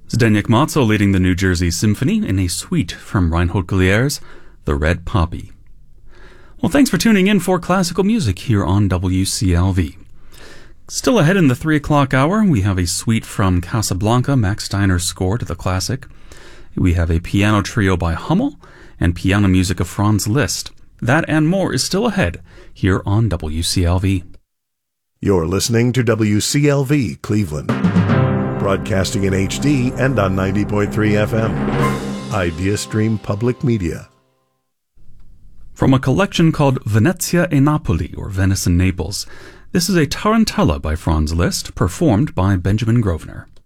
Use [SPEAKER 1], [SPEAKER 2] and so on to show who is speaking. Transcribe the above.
[SPEAKER 1] Zdeněk Matzo leading the New Jersey Symphony in a suite from Reinhold Gulliers' The Red Poppy. Well, thanks for tuning in for classical music here on WCLV. Still ahead in the 3 o'clock hour, we have a suite from Casablanca, Max Steiner's score to the classic. We have a piano trio by Hummel and piano music of Franz Liszt. That and more is still ahead here on WCLV.
[SPEAKER 2] You're listening to WCLV Cleveland, broadcasting in HD and on 90.3 FM. Idea Stream Public Media.
[SPEAKER 1] From a collection called Venezia e Napoli, or Venice and Naples, this is a Tarantella by Franz Liszt, performed by Benjamin Grosvenor.